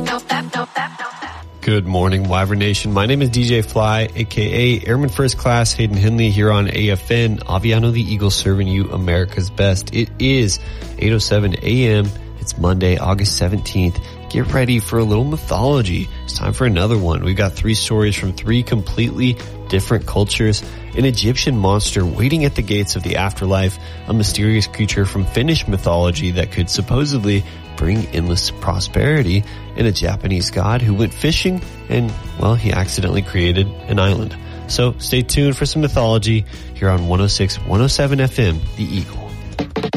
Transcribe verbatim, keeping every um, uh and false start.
Good morning, Wyvern Nation. My name is D J Fly, aka Airman First Class Hayden Hindley, here on A F N, Aviano the Eagle, serving you America's best. It is eight oh seven a.m. It's Monday, August seventeenth. Get ready for a little mythology. It's time for another one. We've got three stories from three completely different cultures. An Egyptian monster waiting at the gates of the afterlife, a mysterious creature from Finnish mythology that could supposedly bring endless prosperity, and a Japanese god who went fishing and, well, he accidentally created an island. So stay tuned for some mythology here on one oh six point one oh seven F M, The Eagle.